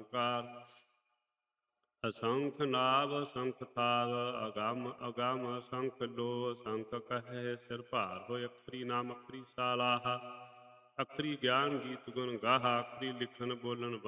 ਓੰਕਾਰ। ਅਸੰਖ ਨਾਭ ਅਸੰਖ ਥਾਵ ਅਗੰਮ ਅਗੰਮ ਅਸੰਖ ਲੋ ਅਸੰਖ ਕਹੈ ਸਿਰ ਭਾਰ ਹੋਇ। ਅਖਰੀ ਨਾਮ ਅਖਰੀ ਸਾਲਾਹਾ। ਅਖਰੀ ਗਿਆਨ ਗੀਤ ਗੁਣ ਗਾਹਾ। ਅਖਰੀ ਲਿਖਨ ਬੋਲਣ